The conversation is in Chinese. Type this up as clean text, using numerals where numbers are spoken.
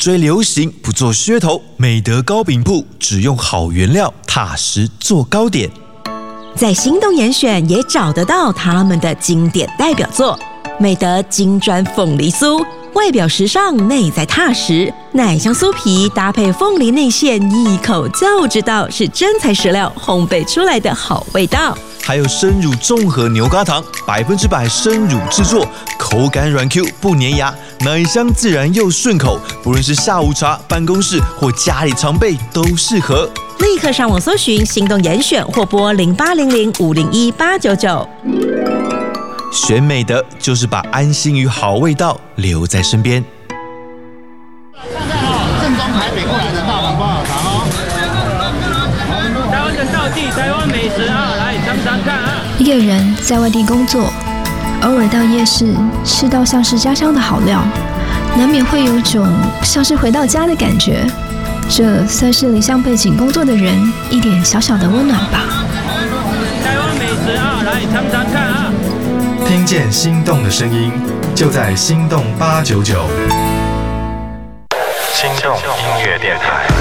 追流行，不做噱头，美德糕饼铺只用好原料，踏实做糕点。 在心动严选也找得到他们的经典代表作，美德金砖凤梨酥，外表时尚，内在踏实，奶香酥皮搭配凤梨内馅，一口就知道是真材实料烘焙出来的好味道。 还有生乳综合牛轧糖，100%生乳制作，口感软 Q 不粘牙，奶香自然又顺口，不论是下午茶、办公室或家里常备都适合。 立刻上网搜寻心动严选或拨0800-501-899。 选美德就是把安心与好味道留在身边。 看看正宗台北过来的大碗包好糖哦。 台湾的道地台湾美食啊，来尝尝看啊！ 一个人在外地工作，偶尔到夜市吃到像是家乡的好料，难免会有种像是回到家的感觉。这算是离乡背景工作的人一点小小的温暖吧。 台湾美食啊，来尝尝看啊！ 听见心动的声音，就在心动899。心动音乐电台。